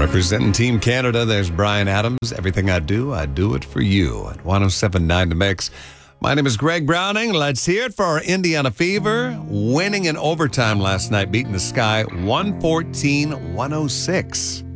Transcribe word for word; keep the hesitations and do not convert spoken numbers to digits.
Representing Team Canada, there's Brian Adams. Everything I do, I do it for you. At one oh seven point nine The Mix. My name is Greg Browning. Let's hear it for our Indiana Fever. Winning in overtime last night, beating the Sky one fourteen to one oh six.